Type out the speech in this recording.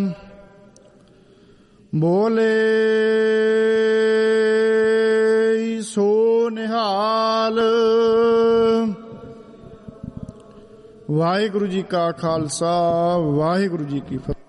ਬੋਲੇ ਸੋ ਨਿਹਾਲ। ਵਾਹਿਗੁਰੂ ਜੀ ਕਾ ਖਾਲਸਾ, ਵਾਹਿਗੁਰੂ ਜੀ ਕੀ ਫਤਿਹ।